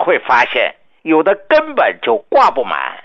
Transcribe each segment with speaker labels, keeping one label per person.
Speaker 1: 会发现有的根本就挂不满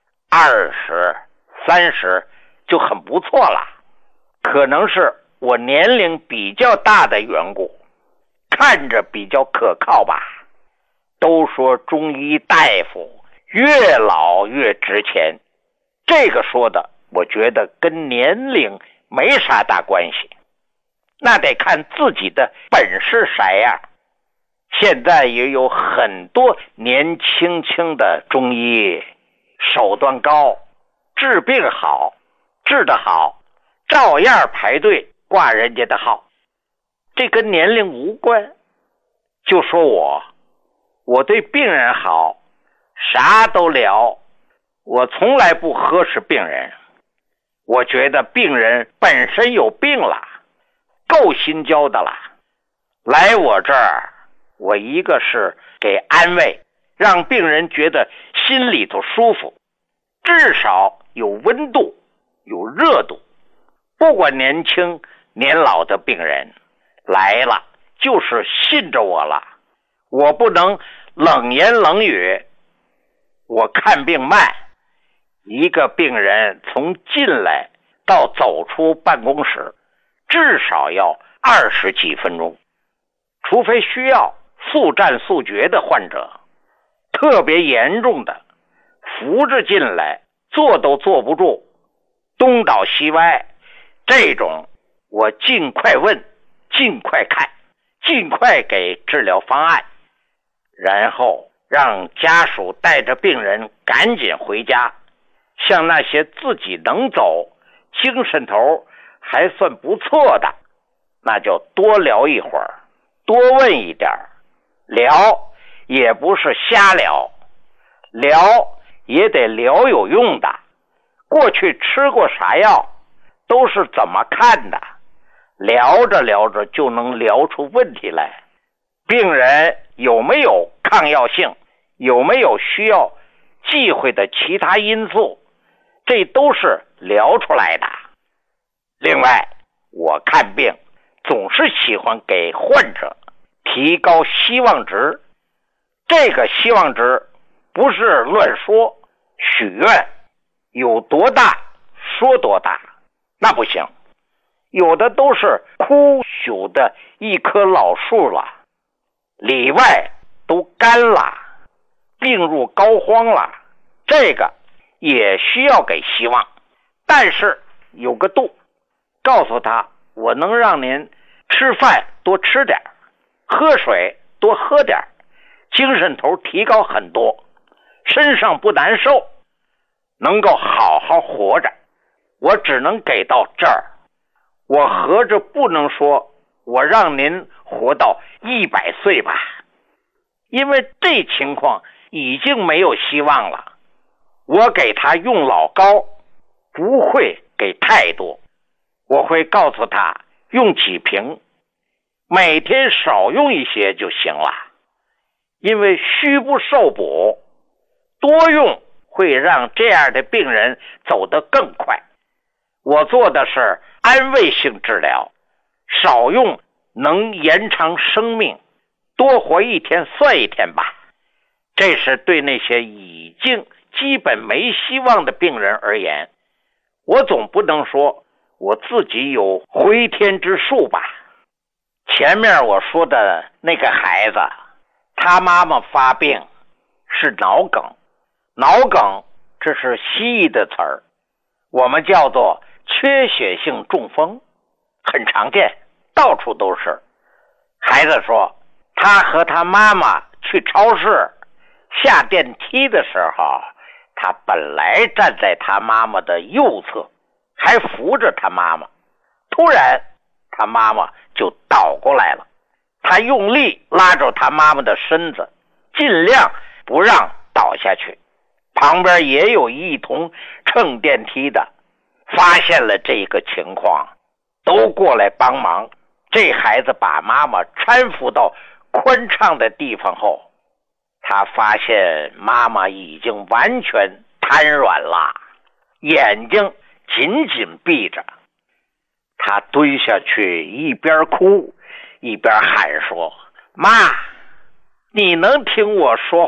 Speaker 1: ，20、30就很不错了。可能是我年龄比较大的缘故，看着比较可靠吧。都说中医大夫越老越值钱，这个说的我觉得跟年龄没啥大关系，那得看自己的本事啥样。现在也有很多年轻轻的中医，手段高，治病好，治得好，照样排队挂人家的号，这跟年龄无关。就说我对病人好，啥都聊，我从来不呵斥病人。我觉得病人本身有病了，够心焦的了，来我这儿，我一个是给安慰，让病人觉得心里头舒服，至少有温度，有热度。不管年轻年老的病人来了，就是信着我了，我不能冷言冷语。我看病慢，一个病人从进来到走出办公室至少要20几分钟，除非需要速战速决的患者，特别严重的扶着进来坐都坐不住，东倒西歪，这种我尽快问，尽快看，尽快给治疗方案，然后让家属带着病人赶紧回家。像那些自己能走，精神头还算不错的，那就多聊一会儿，多问一点，聊也不是瞎聊，聊也得聊有用的。过去吃过啥药，都是怎么看的，聊着聊着就能聊出问题来。病人有没有抗药性，有没有需要忌讳的其他因素，这都是聊出来的。另外，我看病总是喜欢给患者提高希望值，这个希望值不是乱说许愿，有多大说多大，那不行。有的都是枯朽的一棵老树了，里外都干了，病入膏肓了，这个也需要给希望，但是有个度，告诉他我能让您吃饭多吃点，喝水多喝点，精神头提高很多，身上不难受，能够好好活着。我只能给到这儿，我合着不能说我让您活到100岁吧，因为这情况已经没有希望了。我给他用老膏不会给太多，我会告诉他用几瓶，每天少用一些就行了。因为虚不受补，多用会让这样的病人走得更快。我做的是安慰性治疗，少用能延长生命，多活一天算一天吧。这是对那些已经基本没希望的病人而言，我总不能说我自己有回天之术吧。前面我说的那个孩子，他妈妈发病是脑梗，脑梗这是西医的词儿，我们叫做缺血性中风，很常见，到处都是。孩子说他和他妈妈去超市，下电梯的时候，他本来站在他妈妈的右侧，还扶着他妈妈，突然他妈妈就倒过来了，他用力拉住他妈妈的身子，尽量不让倒下去。旁边也有一同乘电梯的，发现了这个情况，都过来帮忙。这孩子把妈妈搀扶到宽敞的地方后，他发现妈妈已经完全瘫软了，眼睛紧紧闭着。他蹲下去，一边哭一边喊说：“妈，你能听我说